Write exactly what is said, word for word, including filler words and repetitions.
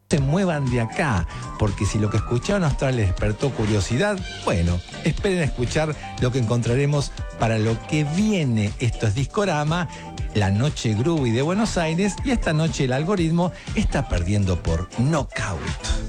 se muevan de acá, porque si lo que escucharon Austral les despertó curiosidad, bueno, esperen a escuchar lo que encontraremos para lo que viene. Esto es Discorama, la noche groovy de Buenos Aires, y esta noche el algoritmo está perdiendo por Knockout.